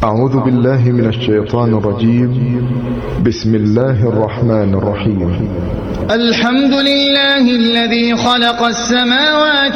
أعوذ بالله من الشيطان الرجيم. بسم الله الرحمن الرحيم. الحمد لله الذي خلق السماوات